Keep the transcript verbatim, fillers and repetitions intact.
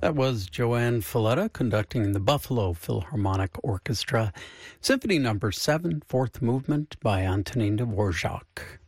That was Joanne Falletta conducting the Buffalo Philharmonic Orchestra, Symphony Number Seven, Fourth Movement by Antonin Dvorak.